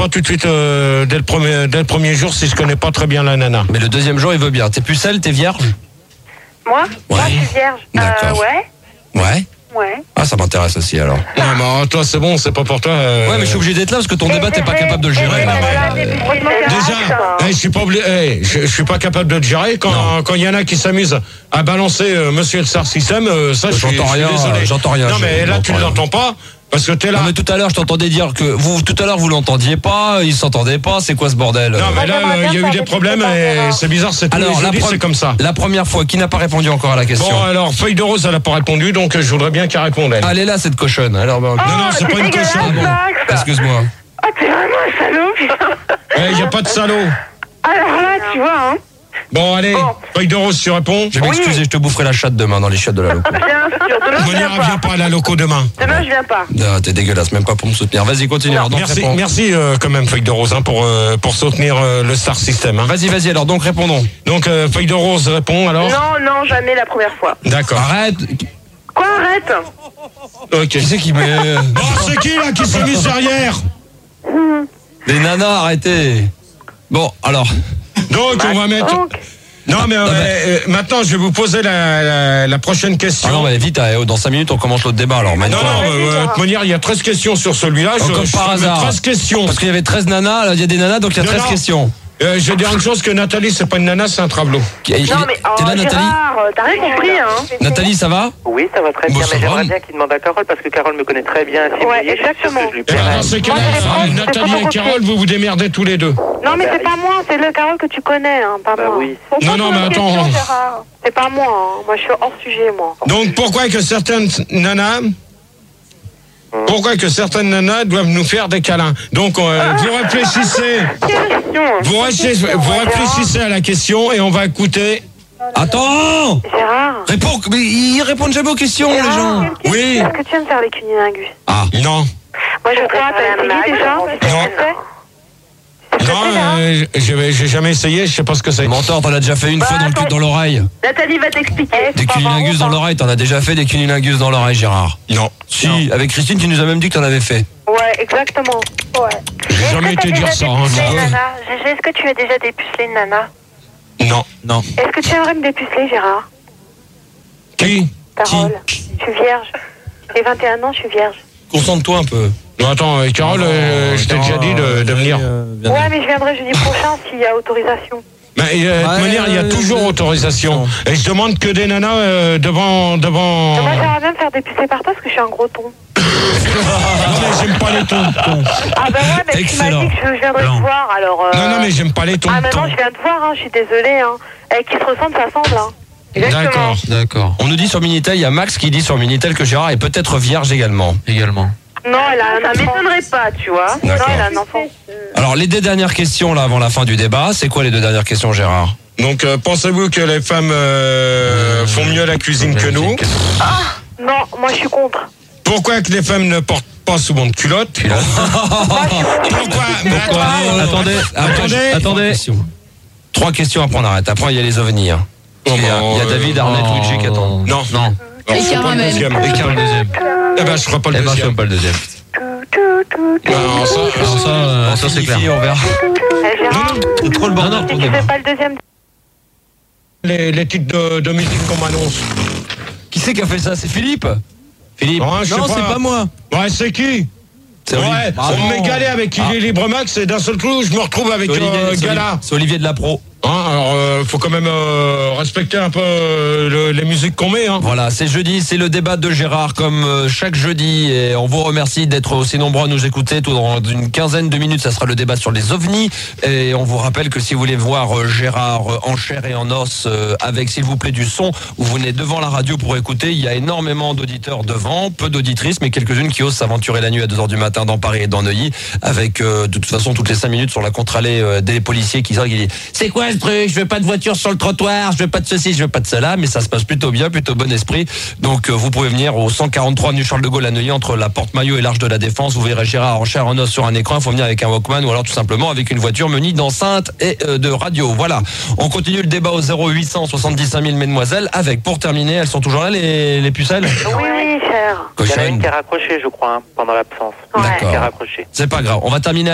pas tout de suite dès le premier jour si je connais pas très bien la nana. Mais le deuxième jour, il veut bien. T'es pucelle, t'es vierge? Moi? Ouais. Moi, je suis vierge. D'accord. Ouais. Ouais. Ouais. Ah, ça m'intéresse aussi alors. Non, mais toi, c'est bon, c'est pas pour toi. Ouais, mais je suis obligé d'être là parce que ton débat, t'es pas capable de le gérer. Déjà, je suis pas obligé, je suis pas capable de le gérer quand il y en a qui s'amusent à balancer Monsieur le Star System, ça je suis désolé. J'entends rien. Non mais là tu l'entends pas parce que t'es là. Non mais tout à l'heure je t'entendais dire que vous l'entendiez pas, il s'entendait pas, c'est quoi ce bordel? Non mais là il y a eu des problèmes et c'est bizarre, c'est tous les jeudis, c'est comme ça. La première fois, qui n'a pas répondu encore à la question? Bon alors Feuille de Rose elle a pas répondu donc je voudrais bien qu'elle réponde elle. Elle est là cette cochonne. Alors non c'est pas une cochonne. Excuse-moi. Ah t'es vraiment un salaud. Il y a pas de salaud. Alors là tu vois hein. Bon allez, Feuille de Rose tu réponds. Je vais m'excuser, je te boufferai la chatte demain dans les chiottes de la loco. Bien sûr, demain je viens viens pas à la loco demain. Demain je viens pas. Non, t'es dégueulasse, même pas pour me soutenir. Vas-y, continue. Alors, donc, merci quand même Feuille de Rose hein, pour soutenir le Star System. Hein. Vas-y, alors donc répondons. Donc Feuille de Rose répond alors. Non, jamais la première fois. D'accord. Arrête. Quoi, arrête? Ok. Qui c'est qui met c'est qui là qui s'est mis derrière? Les nanas, arrêtez. Bon, alors. Donc on va mettre. Non mais maintenant je vais vous poser la prochaine question. Ah non mais vite, dans 5 minutes on commence l'autre débat alors. Non, de toute manière il y a 13 questions sur celui-là. Comme par hasard. 13 questions. Parce qu'il y avait 13 nanas, il y a des nanas donc il y a 13 questions. Je vais dire une chose que Nathalie c'est pas une nana, c'est un travelot. Non mais t'es là Nathalie? Gérard, t'as rien compris hein. Nathalie ça va? Oui, ça va très bien, mais j'aimerais bien qu'il demande à Carole parce que Carole me connaît très bien. Ouais, exactement. Dans ces cas-là, Nathalie et Carole, vous vous démerdez tous les deux. Non mais c'est pas moi, c'est le Carole que tu connais, hein, pas moi. Oui. Non mais attends. C'est pas moi, hein. Moi je suis hors sujet moi. Donc pourquoi que certaines nanas doivent nous faire des câlins? Donc vous réfléchissez. Vous réfléchissez à la question et on va écouter. Attends! Gérard. Réponds, mais ils répondent jamais aux questions les gens. Oui. Est-ce que tu viens me faire les cunilingus? Ah non. Moi je voudrais t'as essayé déjà? Non, j'ai jamais essayé, je sais pas ce que c'est. Menteur, t'en as déjà fait une fois dans l'oreille. Nathalie va t'expliquer. Des cunilingus dans l'oreille, t'en as déjà fait des cunilingus dans l'oreille, Gérard? Non. Si, avec Christine, tu nous as même dit que t'en avais fait. Ouais, exactement. Ouais. J'ai jamais été dire ça. Est-ce que tu as déjà dépucelé une nana? Non. Est-ce que tu aimerais me dépuceler, Gérard? Qui? Carole. Je suis vierge. J'ai 21 ans, je suis vierge. Concentre-toi un peu. Non, attends, Carole, je t'ai déjà dit de venir. Ouais, mais je viendrai jeudi prochain s'il y a autorisation. De toute manière, il y a toujours autorisation. Et je demande que des nanas devant... Moi, j'aimerais bien me faire dépuceler par toi parce que je suis un gros ton. Non, mais j'aime pas les tons. Ah bah ouais, mais tu m'as dit que je viendrais te voir, alors... Non, mais j'aime pas les tons. Ah, maintenant, je viens te voir, hein, je suis désolée. Hein. Qui se ressemble, ça semble. Hein. D'accord. On nous dit sur Minitel, il y a Max qui dit sur Minitel que Gérard est peut-être vierge également. Non, ça m'étonnerait pas, tu vois. Non, elle a un enfant. Alors, les 2 dernières questions, là, avant la fin du débat, c'est quoi les 2 dernières questions, Gérard? Donc, pensez-vous que les femmes font mieux la cuisine que nous? Ah, non, moi, je suis contre. Pourquoi que les femmes ne portent pas souvent de culottes? Pourquoi? Attendez. 3 questions, après on arrête. Après, il y a les ovnis. Hein. Il y a David, Arnett, Luigi qui attendent. Non. Et Carole même. Et Carole deuxième. Eh ben, je ferai pas le deuxième. Je ferai pas le deuxième. Non, ça c'est clair. On verra. Gérard, C'est trop le bordel. si tu fais pas le deuxième... Les titres de musique qu'on m'annonce. Qui c'est qui a fait ça? C'est Philippe? Non, c'est pas moi. Ouais, c'est qui? On m'est galé avec Libre Max et d'un seul coup, je me retrouve avec Gala. C'est Olivier de la Pro. Alors, faut quand même respecter un peu les musiques qu'on met. Hein. Voilà, c'est jeudi, c'est le débat de Gérard comme chaque jeudi. Et on vous remercie d'être aussi nombreux à nous écouter. Tout dans une quinzaine de minutes, ça sera le débat sur les ovnis. Et on vous rappelle que si vous voulez voir Gérard en chair et en os avec, s'il vous plaît, du son, où vous venez devant la radio pour écouter, il y a énormément d'auditeurs devant, peu d'auditrices, mais quelques-unes qui osent s'aventurer la nuit à 2h du matin dans Paris et dans Neuilly, avec de toute façon toutes les 5 minutes sur la contre-allée des policiers qui disent c'est quoi ce truc, je veux pas de voiture sur le trottoir, je veux pas de ceci, je veux pas de cela, mais ça se passe plutôt bien, plutôt bon esprit. Donc vous pouvez venir au 143 avenue Charles de Gaulle à Neuilly, entre la Porte Maillot et l'Arche de la Défense. Vous verrez Gérard en chair en os sur un écran. Il faut venir avec un Walkman ou alors tout simplement avec une voiture munie d'enceinte et de radio. Voilà, on continue le débat au 0800 75 000 mesdemoiselles avec, pour terminer, elles sont toujours là les pucelles? Oui, cher. Il y en a une qui a raccroché, je crois, pendant l'absence. D'accord. Qui a raccroché. C'est pas grave, on va terminer